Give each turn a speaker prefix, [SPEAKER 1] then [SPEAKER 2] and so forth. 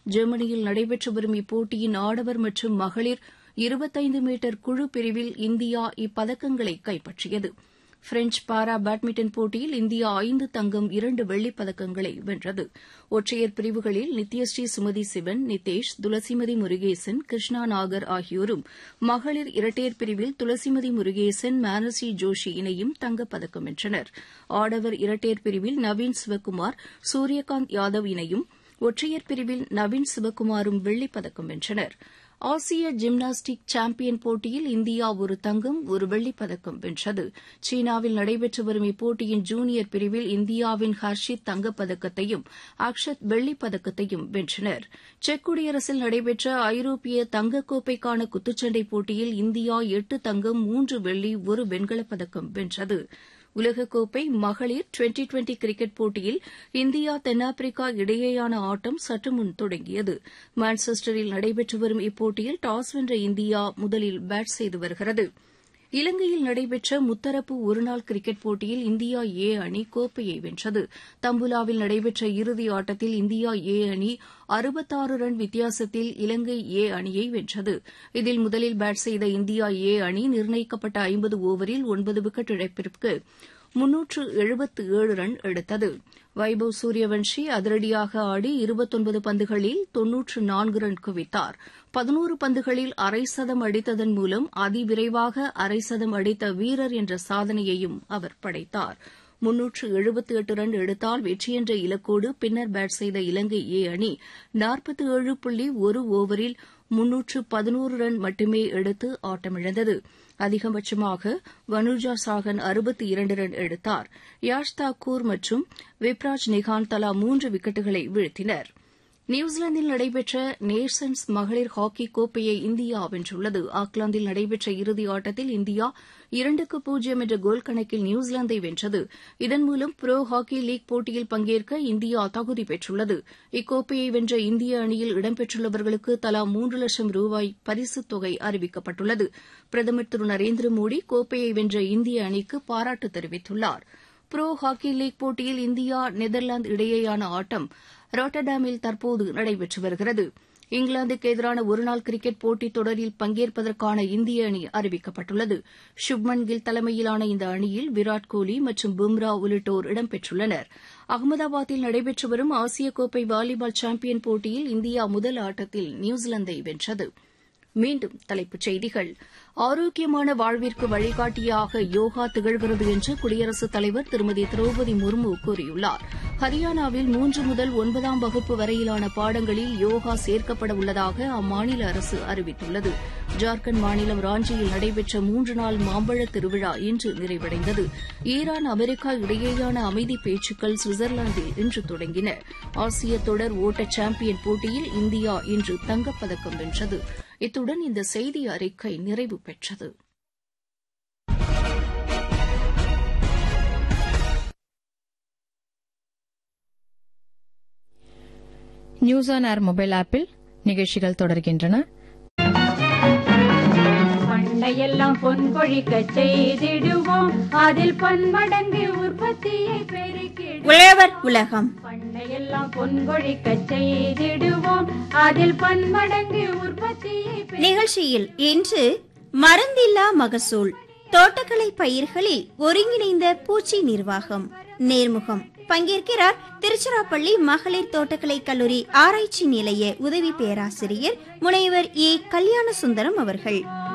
[SPEAKER 1] ஜெர்மனியில் நடைபெற்று வரும் இப்போட்டியின் ஆடவர் மற்றும் மகளிர் 25 மீட்டர் குழு பிரிவில் இந்தியா இப்பதக்கங்களை கைப்பற்றியது. பிரெஞ்ச் பாரா பேட்மிண்டன் போட்டியில் இந்தியா 5 தங்கம் 2 வெள்ளிப் பதக்கங்களை வென்றது. ஒற்றையர் பிரிவுகளில் நித்யஸ்ரீ சுமதி சிவன், நிதேஷ், துளசிமதி முருகேசன், கிருஷ்ணா நாகர் ஆகியோரும், மகளிர் இரட்டையர் பிரிவில் துளசிமதி முருகேசன், மானசி ஜோஷி இணையும் தங்கப்பதக்கம் வென்றனர். ஆடவர் இரட்டையர் பிரிவில் நவீன் சிவக்குமார், சூரியகாந்த் யாதவ் இணையும், ஒற்றையர் பிரிவில் நவீன் சிவக்குமாரும் வெள்ளிப் பதக்கம் வென்றனர். ஆசிய ஜிம்னாஸ்டிக் சாம்பியன் போட்டியில் இந்தியா 1 தங்கம் 1 வெள்ளிப் பதக்கம் வென்றது. சீனாவில் நடைபெற்று வரும் இப்போட்டியின் ஜூனியர் பிரிவில் இந்தியாவின் ஹர்ஷித் தங்கப்பதக்கத்தையும் அக்ஷத் வெள்ளிப் பதக்கத்தையும் வென்றனர். செக் குடியரசில் நடைபெற்ற ஐரோப்பிய தங்கக்கோப்பைக்கான குத்துச்சண்டை போட்டியில் இந்தியா 8 தங்கம் 3 வெள்ளி 1 வெண்கலப் பதக்கம் வென்றது. உலகக்கோப்பை மகளிர் டுவெண்டி கிரிக்கெட் போட்டியில் இந்தியா தென்னாப்பிரிக்கா இடையேயான ஆட்டம் சற்றுமுன் தொடங்கியது. மான்செஸ்டரில் நடைபெற்று வரும் இப்போட்டியில் டாஸ் வென்ற இந்தியா முதலில் பேட் செய்து வருகிறது. இலங்கையில் நடைபெற்ற முத்தரப்பு ஒருநாள் கிரிக்கெட் போட்டியில் இந்தியா ஏ அணி கோப்பையை வென்றது. தம்புலாவில் நடைபெற்ற இறுதி ஆட்டத்தில் இந்தியா ஏ அணி 66 ரன் வித்தியாசத்தில் இலங்கை ஏ அணியை வென்றது. இதில் முதலில் பேட் செய்த இந்தியா ஏ அணி நிர்ணயிக்கப்பட்ட 50 ஓவரில் 9 விக்கெட் இழப்பிற்கு 377 ரன் எடுத்தது. வைபவ் சூரியவன்ஷி அதிரடியாக ஆடி 29 பந்துகளில் 94 ரன் குவித்தார். 11 பந்துகளில் அரை சதம் அடித்ததன் மூலம் அதிவிரைவாக அரை சதம் அடித்த வீரர் என்ற சாதனையையும் அவர் படைத்தார். 378 ரன் எடுத்தால் வெற்றி என்ற இலக்கோடு பின்னர் பேட் செய்த இலங்கை ஏ அணி 47.1 ஓவரில் 311 ரன் மட்டுமே எடுத்து ஆட்டமிழந்தது. அதிகபட்சமாக வனுஜா சாகன் 62 ரன் எடுத்தார். யாஷ் தாக்கூர் மற்றும் விப்ராஜ் நிகான் தலா 3 விக்கெட்டுகளை வீழ்த்தினர். நியூசிலாந்தில் நடைபெற்ற நேஷன்ஸ் மகளிர் ஹாக்கி கோப்பையை இந்தியா வென்றுள்ளது. ஆக்லாந்தில் நடைபெற்ற இறுதி ஆட்டத்தில் இந்தியா 2-0 என்ற கோல் கணக்கில் நியூசிலாந்தை வென்றது. இதன் மூலம் புரோ ஹாக்கி லீக் போட்டியில் பங்கேற்க இந்தியா தகுதி பெற்றுள்ளது. இக்கோப்பையை வென்ற இந்திய அணியில் இடம்பெற்றுள்ளவர்களுக்கு தலா 3 லட்சம் ரூபாய் பரிசுத் தொகை அறிவிக்கப்பட்டுள்ளது. பிரதமர் திரு நரேந்திர மோடி கோப்பையை வென்ற இந்திய அணிக்கு பாராட்டு தெரிவித்துள்ளார். புரோ ஹாக்கி லீக் போட்டியில் இந்தியா நெதர்லாந்து இடையேயான ஆட்டம் ராட்டர்டாமில் தற்போது நடைபெற்று வருகிறது. இங்கிலாந்துக்கு எதிரான ஒருநாள் கிரிக்கெட் போட்டித் தொடரில் பங்கேற்பதற்கான இந்திய அணி அறிவிக்கப்பட்டுள்ளது. சுப்மன் கில் தலைமையிலான இந்த அணியில் விராட் கோலி மற்றும் பும்ரா உள்ளிட்டோர் இடம்பெற்றுள்ளனர். அகமதாபாத்தில் நடைபெற்று வரும் ஆசிய கோப்பை வாலிபால் சாம்பியன் போட்டியில் இந்தியா முதல் ஆட்டத்தில் நியூசிலாந்தை வென்றது. மீண்டும் தலைப்புச் செய்திகள். ஆரோக்கியமான வாழ்விற்கு வழிகாட்டியாக யோகா திகழ்கிறது என்று குடியரசுத் தலைவர் திருமதி திரௌபதி முர்மு கூறியுள்ளார். ஹரியானாவில் 3 முதல் 9ஆம் வகுப்பு வரையிலான பாடங்களில் யோகா சேர்க்கப்பட உள்ளதாக அம்மாநில அரசு அறிவித்துள்ளது. ஜார்க்கண்ட் மாநிலம் ராஞ்சியில் நடைபெற்ற 3 நாள் மாம்பழ திருவிழா இன்று நிறைவடைந்தது. ஈரான் அமெரிக்கா இடையேயான அமைதி பேச்சுக்கள் சுவிட்சர்லாந்தில் இன்று தொடங்கின. ஆசிய தொடர் ஓட்ட சாம்பியன் போட்டியில் இந்தியா இன்று தங்கப்பதக்கம் வென்றது. இத்துடன் இந்த செய்தி அறிக்கை நிறைவு பெற்றது.
[SPEAKER 2] நியூஸ் ஆன் ஏர் மொபைல் ஆப்பில் நிகழ்ச்சிகள் தொடர்கின்றன.
[SPEAKER 3] பண்டையெல்லாம் பொன் கொழிக்க செய்திடுவோம், அதில் பன்மடங்கு உற்பத்தியை பெருக்கிடுவோம்.
[SPEAKER 4] உழவர் உலகம்.
[SPEAKER 3] பண்டையெல்லாம் பொன் கொழிக்க செய்திடுவோம், அதில் பன்மடங்கு உற்பத்தியை
[SPEAKER 4] நிகழ்ச்சியில் இன்று மருந்தில்லா மகசூல், தோட்டக்கலை பயிர்களில் ஒருங்கிணைந்த பூச்சி நிர்வாகம் நேர்முகம். பங்கேற்கிறார் திருச்சிராப்பள்ளி மகளிர் தோட்டக்கலை கல்லூரி ஆராய்ச்சி நிலைய உதவி பேராசிரியர் முனைவர் ஏ கல்யாண சுந்தரம் அவர்கள்.